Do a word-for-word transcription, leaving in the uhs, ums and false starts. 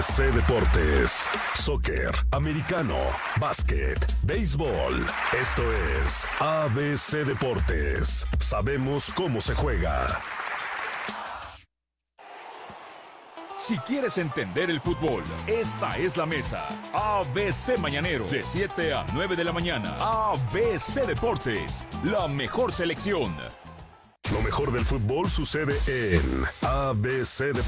C Deportes. Soccer, americano, básquet, béisbol. Esto es A B C Deportes. Sabemos cómo se juega. Si quieres entender el fútbol, esta es la mesa. A B C Mañanero, de siete a nueve de la mañana. A B C Deportes, la mejor selección. Lo mejor del fútbol sucede en A B C Deportes.